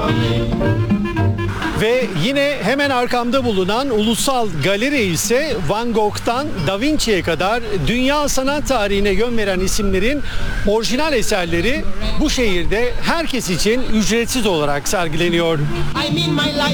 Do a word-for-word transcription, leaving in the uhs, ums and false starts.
Ve yine hemen arkamda bulunan Ulusal Galeri ise Van Gogh'tan Da Vinci'ye kadar dünya sanat tarihine yön veren isimlerin orijinal eserleri bu şehirde herkes için ücretsiz olarak sergileniyor.